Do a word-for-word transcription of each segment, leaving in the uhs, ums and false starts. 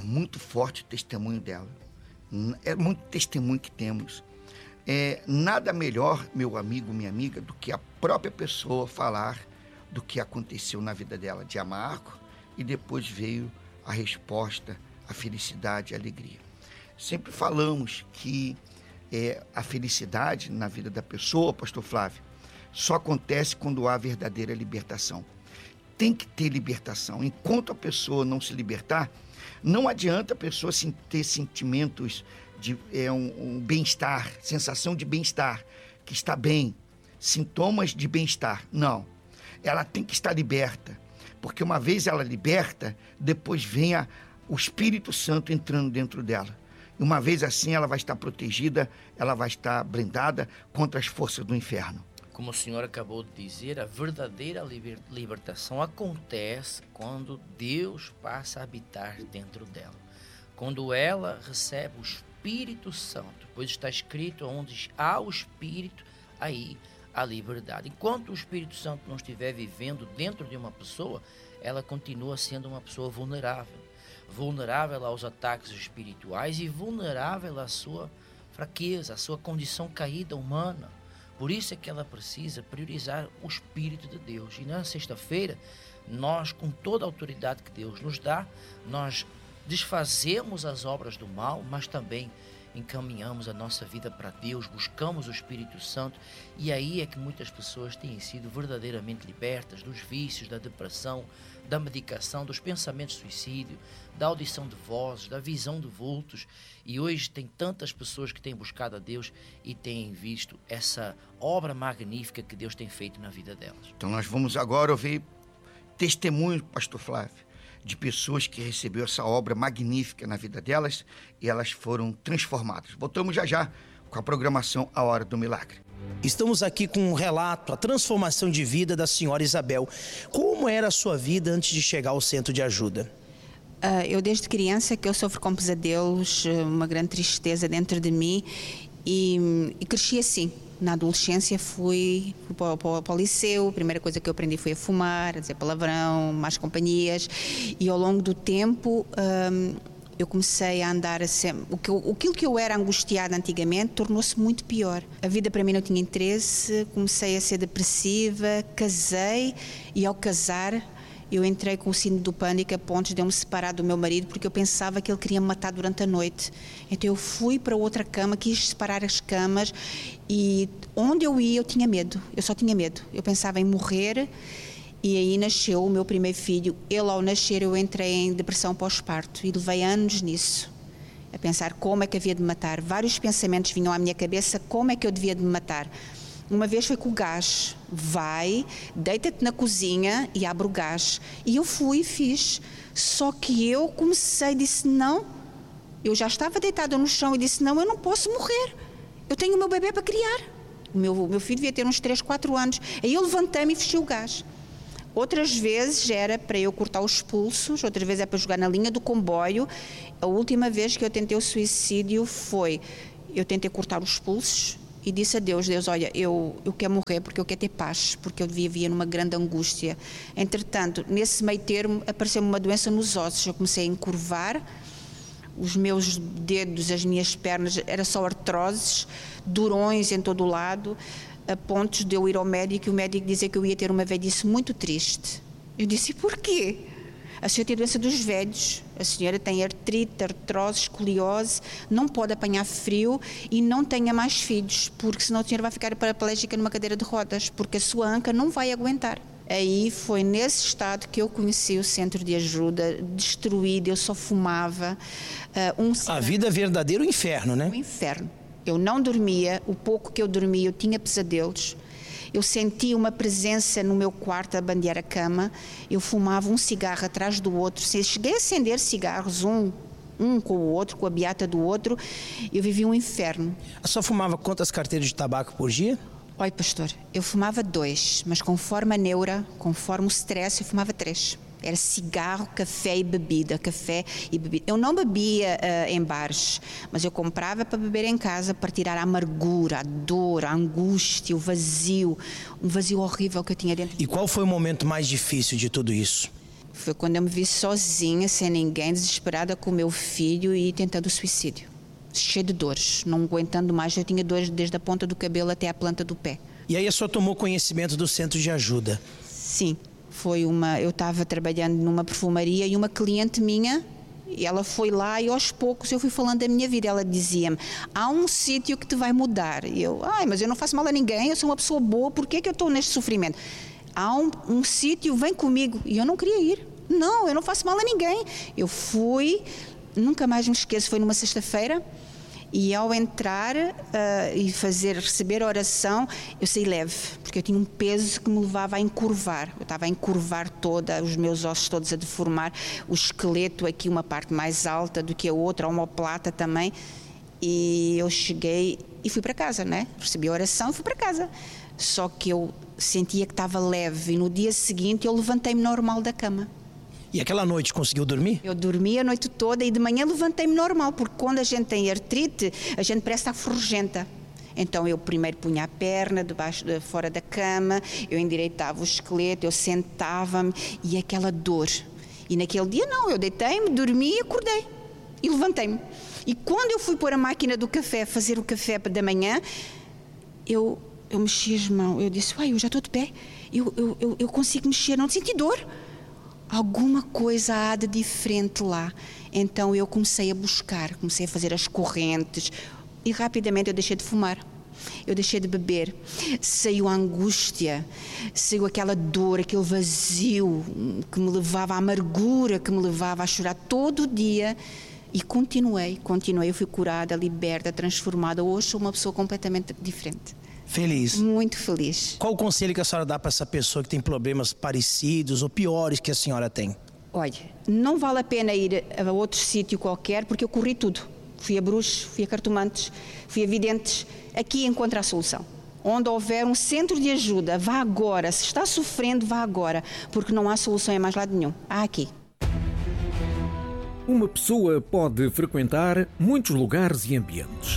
muito forte o testemunho dela. É muito testemunho que temos. É, nada melhor, meu amigo, minha amiga, do que a própria pessoa falar do que aconteceu na vida dela de amargo, e depois veio a resposta, a felicidade, a alegria. Sempre falamos que é, a felicidade na vida da pessoa, pastor Flávio, só acontece quando há verdadeira libertação. Tem que ter libertação. Enquanto a pessoa não se libertar, não adianta a pessoa ter sentimentos de é, um, um bem-estar, sensação de bem-estar, que está bem, sintomas de bem-estar. Não. Ela tem que estar liberta, porque uma vez ela liberta, depois vem a, o Espírito Santo entrando dentro dela. E uma vez assim, ela vai estar protegida, ela vai estar blindada contra as forças do inferno. Como o senhor acabou de dizer, a verdadeira liber, libertação acontece quando Deus passa a habitar dentro dela. Quando ela recebe o Espírito Santo, pois está escrito, onde há o Espírito, aí há liberdade. Enquanto o Espírito Santo não estiver vivendo dentro de uma pessoa, ela continua sendo uma pessoa vulnerável. Vulnerável aos ataques espirituais e vulnerável à sua fraqueza, à sua condição caída humana. Por isso é que ela precisa priorizar o Espírito de Deus. E na sexta-feira, nós, com toda a autoridade que Deus nos dá, nós desfazemos as obras do mal, mas também encaminhamos a nossa vida para Deus, buscamos o Espírito Santo, e aí é que muitas pessoas têm sido verdadeiramente libertas dos vícios, da depressão, da medicação, dos pensamentos de suicídio, da audição de vozes, da visão de vultos, e hoje tem tantas pessoas que têm buscado a Deus e têm visto essa obra magnífica que Deus tem feito na vida delas. Então nós vamos agora ouvir testemunho, pastor Flávio, de pessoas que receberam essa obra magnífica na vida delas e elas foram transformadas. Voltamos já já com a programação A Hora do Milagre. Estamos aqui com um relato, a transformação de vida da senhora Isabel. Como era a sua vida antes de chegar ao centro de ajuda? Uh, eu desde criança que eu sofro com pesadelos, uma grande tristeza dentro de mim e, e cresci assim. Na adolescência fui, fui para, para, para o liceu, a primeira coisa que eu aprendi foi a fumar, a dizer palavrão, más companhias, e ao longo do tempo um, eu comecei a andar a ser, o que eu, aquilo que eu era angustiada antigamente tornou-se muito pior. A vida para mim não tinha interesse, comecei a ser depressiva, casei e ao casar eu entrei com o síndrome do pânico a ponto de eu me separar do meu marido porque eu pensava que ele queria me matar durante a noite. Então eu fui para outra cama, quis separar as camas e onde eu ia eu tinha medo, eu só tinha medo. Eu pensava em morrer e aí nasceu o meu primeiro filho. Ele ao nascer eu entrei em depressão pós-parto e levei anos nisso, a pensar como é que havia de me matar. Vários pensamentos vinham à minha cabeça, como é que eu devia de me matar. Uma vez foi com o gás, vai, deita-te na cozinha e abre o gás. E eu fui e fiz. Só que eu comecei, disse não, eu já estava deitada no chão e disse não, eu não posso morrer. Eu tenho o meu bebê para criar. O meu, o meu filho devia ter uns três, quatro anos. Aí eu levantei-me e fechei o gás. Outras vezes era para eu cortar os pulsos, outras vezes é para jogar na linha do comboio. A última vez que eu tentei o suicídio foi, eu tentei cortar os pulsos, e disse a Deus, Deus, olha, eu, eu quero morrer porque eu quero ter paz, porque eu vivia numa grande angústia. Entretanto, nesse meio termo, apareceu-me uma doença nos ossos, eu comecei a encurvar, os meus dedos, as minhas pernas, era só artroses, durões em todo o lado, a pontos de eu ir ao médico e o médico dizer que eu ia ter uma velhice muito triste. Eu disse, e porquê? A senhora tem doença dos velhos, a senhora tem artrite, artrose, escoliose, não pode apanhar frio e não tenha mais filhos, porque senão a senhora vai ficar paraplégica numa cadeira de rodas, porque a sua anca não vai aguentar. Aí foi nesse estado que eu conheci o centro de ajuda, destruído, eu só fumava. Uh, um... A vida é verdadeiro inferno, né? Um inferno. Eu não dormia, o pouco que eu dormia eu tinha pesadelos. Eu sentia uma presença no meu quarto a bandear a cama, eu fumava um cigarro atrás do outro, cheguei a acender cigarros, um, um com o outro, com a beata do outro, eu vivia um inferno. A senhora fumava quantas carteiras de tabaco por dia? Olha, pastor, eu fumava dois, mas conforme a neura, conforme o stress, eu fumava três. Era cigarro, café e bebida, café e bebida. Eu não bebia uh, em bares, mas eu comprava para beber em casa, para tirar a amargura, a dor, a angústia, o vazio, um vazio horrível que eu tinha dentro. E qual foi o momento mais difícil de tudo isso? Foi quando eu me vi sozinha, sem ninguém, desesperada com o meu filho e tentando suicídio. Cheia de dores, não aguentando mais. Eu tinha dores desde a ponta do cabelo até a planta do pé. E aí a senhora tomou conhecimento do centro de ajuda? Sim, foi uma. Eu estava trabalhando numa perfumaria e uma cliente minha, e ela foi lá e aos poucos eu fui falando da minha vida. Ela dizia-me, há um sítio que te vai mudar. E eu, ai, mas eu não faço mal a ninguém, eu sou uma pessoa boa, por que é que eu estou neste sofrimento? Há um, um sítio, vem comigo. E eu não queria ir. Não, eu não faço mal a ninguém. Eu fui, nunca mais me esqueço, foi numa sexta-feira, e ao entrar uh, e fazer, receber a oração, eu saí leve, porque eu tinha um peso que me levava a encurvar. Eu estava a encurvar toda, os meus ossos todos a deformar, o esqueleto aqui, uma parte mais alta do que a outra, a omoplata também. E eu cheguei e fui para casa, né? Recebi a oração e fui para casa. Só que eu sentia que estava leve e no dia seguinte eu levantei-me normal da cama. E aquela noite conseguiu dormir? Eu dormi a noite toda e de manhã levantei-me normal, porque quando a gente tem artrite, a gente parece estar forjenta. Então eu primeiro punha a perna debaixo, de, fora da cama, eu endireitava o esqueleto, eu sentava-me e aquela dor. E naquele dia não, eu deitei-me, dormi e acordei. E levantei-me. E quando eu fui pôr a máquina do café, fazer o café da manhã, eu, eu mexi as mãos, eu disse, uai, eu já estou de pé, eu, eu, eu, eu consigo mexer, não senti dor. Alguma coisa há de diferente lá. Então eu comecei a buscar, comecei a fazer as correntes e rapidamente eu deixei de fumar. Eu deixei de beber. Saiu a angústia, saiu aquela dor, aquele vazio que me levava à amargura, que me levava a chorar todo dia. E continuei, continuei. Eu fui curada, liberta, transformada. Hoje sou uma pessoa completamente diferente. Feliz. Muito feliz. Qual o conselho que a senhora dá para essa pessoa que tem problemas parecidos ou piores que a senhora tem? Olha, não vale a pena ir a outro sítio qualquer, porque eu corri tudo. Fui a bruxos, fui a cartomantes, fui a videntes. Aqui encontra a solução. Onde houver um centro de ajuda, vá agora. Se está sofrendo, vá agora, porque não há solução em mais lado nenhum. Há aqui. Uma pessoa pode frequentar muitos lugares e ambientes.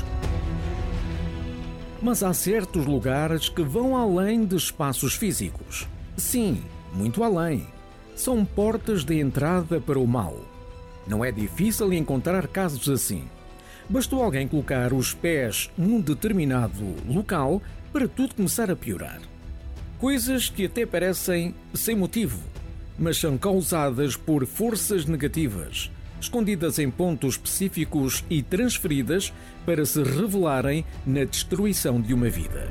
Mas há certos lugares que vão além de espaços físicos. Sim, muito além. São portas de entrada para o mal. Não é difícil encontrar casos assim. Bastou alguém colocar os pés num determinado local para tudo começar a piorar. Coisas que até parecem sem motivo, mas são causadas por forças negativas, escondidas em pontos específicos e transferidas para se revelarem na destruição de uma vida.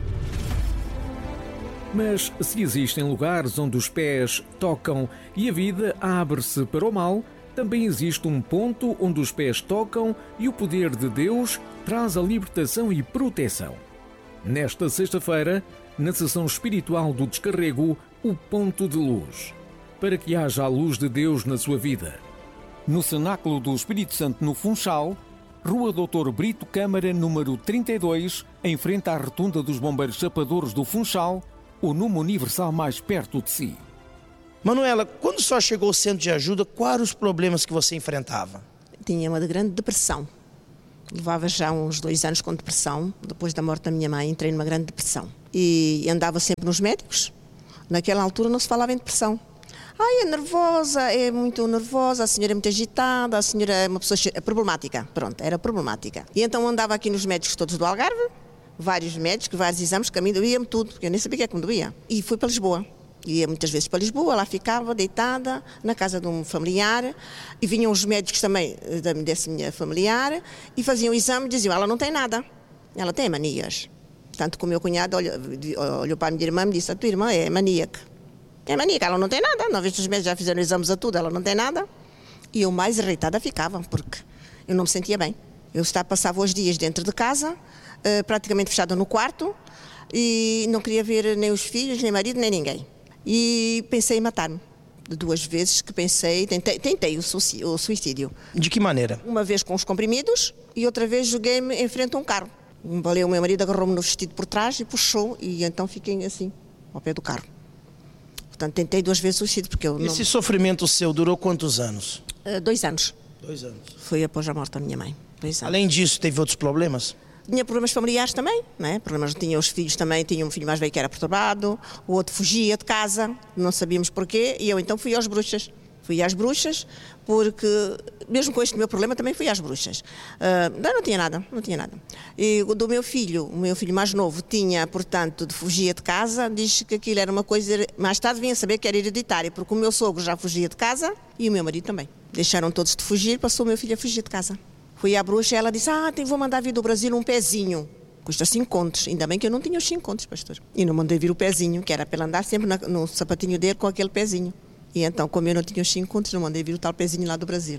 Mas se existem lugares onde os pés tocam e a vida abre-se para o mal, também existe um ponto onde os pés tocam e o poder de Deus traz a libertação e proteção. Nesta sexta-feira, na sessão espiritual do Descarrego, o ponto de luz, para que haja a luz de Deus na sua vida. No Cenáculo do Espírito Santo, no Funchal, Rua doutor Brito Câmara, número trinta e dois, em frente à Rotunda dos Bombeiros Chapadores do Funchal, o número universal mais perto de si. Manuela, quando só chegou ao centro de ajuda, quais eram os problemas que você enfrentava? Tinha uma grande depressão. Levava já uns dois anos com depressão. Depois da morte da minha mãe, entrei numa grande depressão. E andava sempre nos médicos. Naquela altura não se falava em depressão. Ai, é nervosa, é muito nervosa, a senhora é muito agitada, a senhora é uma pessoa problemática. Pronto, era problemática. E então andava aqui nos médicos todos do Algarve, vários médicos, vários exames, que a mim doía-me tudo, porque eu nem sabia o que é que me doía. E fui para Lisboa. Ia muitas vezes para Lisboa, lá ficava deitada, na casa de um familiar, e vinham os médicos também dessa minha familiar, e faziam o exame e diziam, ela não tem nada, ela tem manias. Tanto que o meu cunhado olhou, olhou para a minha irmã e me disse, a tua irmã é maníaca. É maníaca, ela não tem nada, não viste os médicos já fizeram exames a tudo, ela não tem nada. E eu mais irritada ficava, porque eu não me sentia bem. Eu estava, passava os dias dentro de casa, praticamente fechada no quarto, e não queria ver nem os filhos, nem marido, nem ninguém. E pensei em matar-me. De duas vezes que pensei, tentei, tentei o suicídio. De que maneira? Uma vez com os comprimidos e outra vez joguei-me em frente a um carro. Valeu, o meu marido agarrou-me no vestido por trás e puxou, e então fiquei assim, ao pé do carro. Portanto, tentei duas vezes o suicídio, porque eu não... Esse sofrimento seu durou quantos anos? Uh, dois anos. Dois anos. Foi após a morte da minha mãe. Dois anos. Além disso, teve outros problemas? Tinha problemas familiares também, não é? Problemas, tinha os filhos também, tinha um filho mais velho que era perturbado, o outro fugia de casa, não sabíamos porquê, e eu então fui aos bruxas. Fui às bruxas, porque mesmo com este meu problema também fui às bruxas. Uh, não, não tinha nada, não tinha nada. E o do meu filho, o meu filho mais novo, tinha, portanto, de fugia de casa, diz que aquilo era uma coisa, mais tarde vinha saber que era hereditária, porque o meu sogro já fugia de casa e o meu marido também. Deixaram todos de fugir, passou o meu filho a fugir de casa. Fui à bruxa e ela disse, ah, vou mandar vir do Brasil um pezinho. Custa cinco contos, ainda bem que eu não tinha os cinco contos, pastor. E não mandei vir o pezinho, que era para ele andar sempre na, no sapatinho dele com aquele pezinho. E então, como eu não tinha os cinco contos, não mandei vir o tal pezinho lá do Brasil.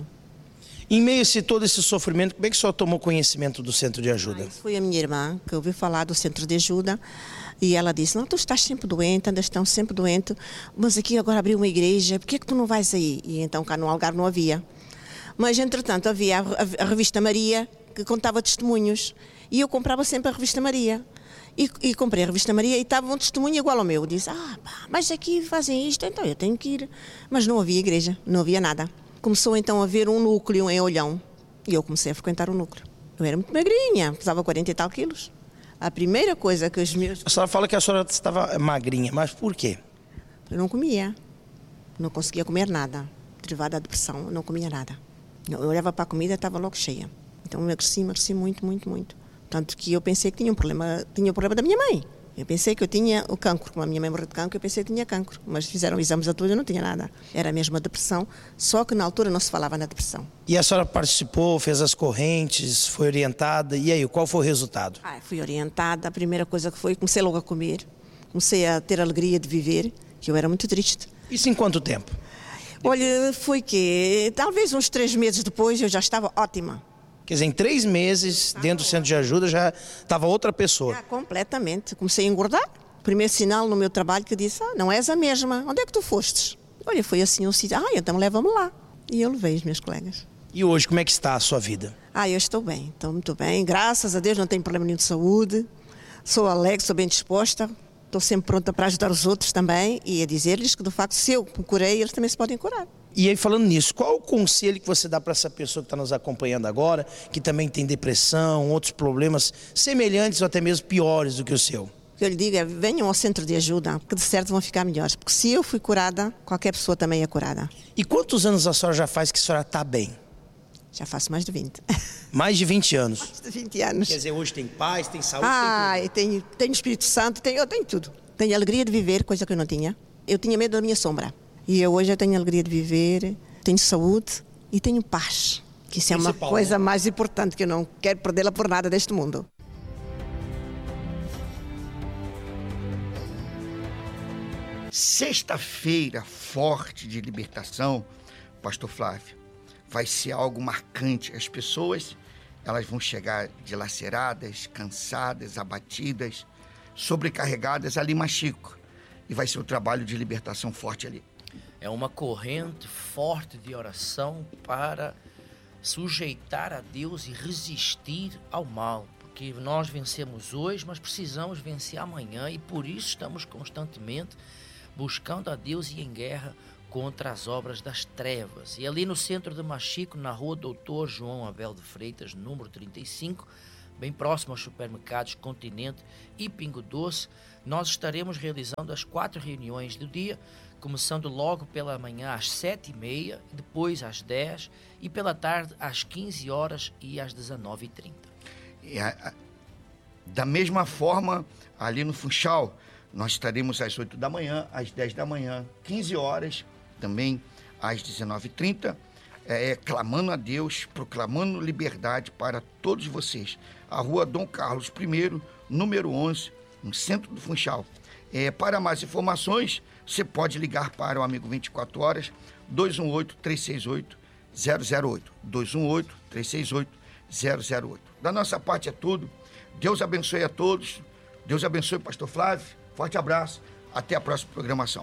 Em meio a todo esse sofrimento, como é que o senhor tomou conhecimento do centro de ajuda? Ah, foi a minha irmã que ouviu falar do centro de ajuda e ela disse, não, tu estás sempre doente, andas tão sempre doente, mas aqui agora abriu uma igreja, por que é que tu não vais aí? E então cá no Algarve não havia. Mas, entretanto, havia a, a, a revista Maria, que contava testemunhos, e eu comprava sempre a revista Maria. E, e comprei a revista Maria e estava um testemunho igual ao meu. Eu disse, ah, pá, mas aqui fazem isto, então eu tenho que ir. Mas não havia igreja, não havia nada. Começou então a haver um núcleo em Olhão e eu comecei a frequentar o núcleo. Eu era muito magrinha, pesava quarenta e tal quilos. A primeira coisa que os meus... A senhora fala que a senhora estava magrinha, mas por quê? Eu não comia, não conseguia comer nada. Derivado da depressão, eu não comia nada. Eu olhava para a comida e estava logo cheia. Então eu emagreci, emagreci muito, muito, muito. Tanto que eu pensei que tinha um problema, tinha o problema da minha mãe. Eu pensei que eu tinha o cancro, como a minha mãe morreu de cancro, eu pensei que tinha cancro. Mas fizeram exames a tudo e eu não tinha nada. Era mesmo a depressão, só que na altura não se falava na depressão. E a senhora participou, fez as correntes, foi orientada, e aí, qual foi o resultado? Ah, fui orientada, a primeira coisa que foi, comecei logo a comer, comecei a ter a alegria de viver, que eu era muito triste. Isso em quanto tempo? Olha, foi que talvez uns três meses depois eu já estava ótima. Quer dizer, em três meses, dentro do centro de ajuda, já estava outra pessoa. Ah, completamente. Comecei a engordar. Primeiro sinal no meu trabalho que eu disse, ah, não és a mesma. Onde é que tu fostes? Olha, foi assim um sítio. Ah, então leva-me lá. E eu levei os meus colegas. E hoje, como é que está a sua vida? Ah, eu estou bem. Estou muito bem. Graças a Deus, não tenho problema nenhum de saúde. Sou alegre, sou bem disposta. Estou sempre pronta para ajudar os outros também e a dizer-lhes que, de facto, se eu me curei, eles também se podem curar. E aí, falando nisso, qual o conselho que você dá para essa pessoa que está nos acompanhando agora, que também tem depressão, outros problemas semelhantes ou até mesmo piores do que o seu? O que eu lhe digo é, venham ao centro de ajuda, que de certo vão ficar melhores. Porque se eu fui curada, qualquer pessoa também é curada. E quantos anos a senhora já faz que a senhora está bem? Já faço mais de vinte. Mais de vinte anos? Mais de vinte anos. Quer dizer, hoje tem paz, tem saúde, ah, tem tudo. Tenho, tenho Espírito Santo, tenho, eu tenho tudo. Tenho alegria de viver, coisa que eu não tinha. Eu tinha medo da minha sombra. E eu, hoje eu tenho alegria de viver, tenho saúde e tenho paz. Que isso é uma coisa mais importante, que eu não quero perdê-la por nada deste mundo. Sexta-feira forte de libertação, Pastor Flávio, vai ser algo marcante. As pessoas, elas vão chegar dilaceradas, cansadas, abatidas, sobrecarregadas ali em Machico. E vai ser um trabalho de libertação forte ali. É uma corrente forte de oração para sujeitar a Deus e resistir ao mal. Porque nós vencemos hoje, mas precisamos vencer amanhã. E por isso estamos constantemente buscando a Deus e em guerra contra as obras das trevas. E ali no centro de Machico, na rua Doutor João Abel de Freitas, número trinta e cinco, bem próximo aos supermercados Continente e Pingo Doce, nós estaremos realizando as quatro reuniões do dia, começando logo pela manhã às sete e meia, depois às dez e pela tarde às quinze horas e às dezenove e trinta. E a, a, da mesma forma, ali no Funchal, nós estaremos às oito da manhã, às dez da manhã, quinze horas, também às dezenove e trinta, é, clamando a Deus, proclamando liberdade para todos vocês. A rua Dom Carlos I, número onze, no centro do Funchal. É, para mais informações, você pode ligar para o Amigo vinte e quatro horas, dois um oito, três seis oito, zero zero oito, dois um oito, três seis oito, zero zero oito. Da nossa parte é tudo. Deus abençoe a todos. Deus abençoe o Pastor Flávio. Forte abraço. Até a próxima programação.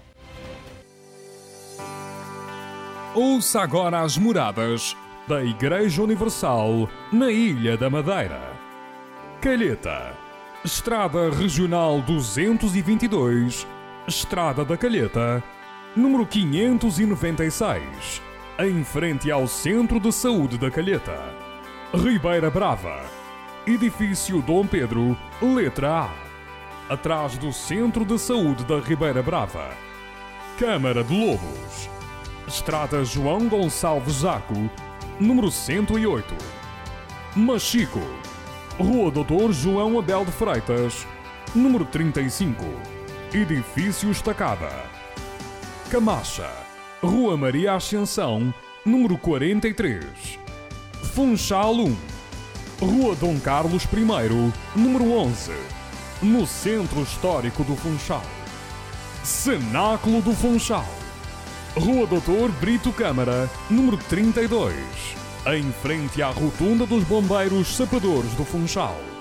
Ouça agora as moradas da Igreja Universal na Ilha da Madeira. Calheta, Estrada Regional duzentos e vinte e dois, Estrada da Calheta, número quinhentos e noventa e seis, em frente ao Centro de Saúde da Calheta. Ribeira Brava, Edifício Dom Pedro, letra A, atrás do Centro de Saúde da Ribeira Brava. Câmara de Lobos, Estrada João Gonçalves Zaco, número cento e oito. Machico, Rua doutor João Abel de Freitas, número trinta e cinco. Edifício Estacada. Camacha, Rua Maria Ascensão, número quarenta e três. Funchal um, Rua Dom Carlos primeiro, número onze, no Centro Histórico do Funchal. Cenáculo do Funchal, Rua doutor Brito Câmara, número trinta e dois, em frente à Rotunda dos Bombeiros Sapadores do Funchal.